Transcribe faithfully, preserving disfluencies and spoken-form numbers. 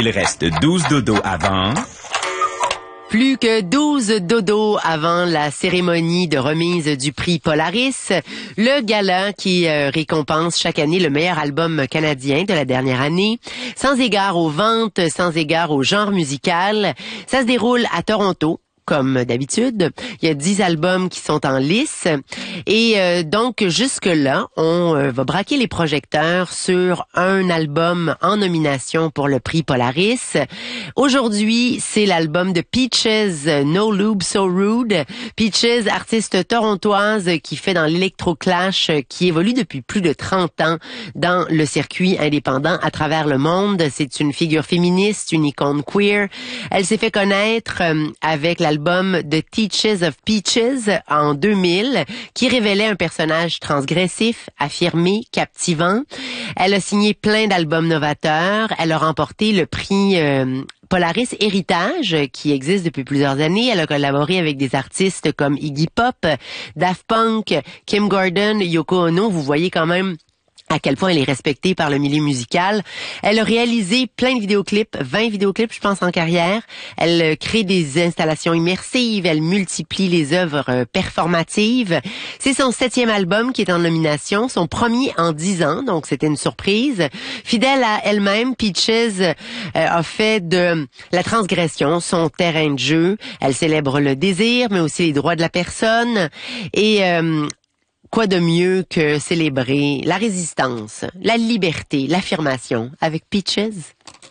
Il reste douze dodos avant... Plus que douze dodos avant la cérémonie de remise du prix Polaris, le gala qui euh, récompense chaque année le meilleur album canadien de la dernière année. Sans égard aux ventes, sans égard au genre musical, ça se déroule à Toronto. Comme d'habitude, il y a dix albums qui sont en lice et euh, donc jusque-là, on euh, va braquer les projecteurs sur un album en nomination pour le prix Polaris. Aujourd'hui, c'est l'album de Peaches, No Lube So Rude. Peaches, artiste torontoise qui fait dans l'électro-clash, qui évolue depuis plus de trente ans dans le circuit indépendant à travers le monde. C'est une figure féministe, une icône queer. Elle s'est fait connaître euh, avec la l'album The Teaches of Peaches en deux mille, qui révélait un personnage transgressif, affirmé, captivant. Elle a signé plein d'albums novateurs. Elle a remporté le prix euh, Polaris Héritage, qui existe depuis plusieurs années. Elle a collaboré avec des artistes comme Iggy Pop, Daft Punk, Kim Gordon, Yoko Ono. Vous voyez quand même à quel point elle est respectée par le milieu musical. Elle a réalisé plein de vidéoclips, vingt vidéoclips, je pense, en carrière. Elle crée des installations immersives, elle multiplie les œuvres performatives. C'est son septième album qui est en nomination, son premier en dix ans, donc c'était une surprise. Fidèle à elle-même, Peaches euh, a fait de la transgression son terrain de jeu. Elle célèbre le désir, mais aussi les droits de la personne. Et euh, quoi de mieux que célébrer la résistance, la liberté, l'affirmation avec Peaches?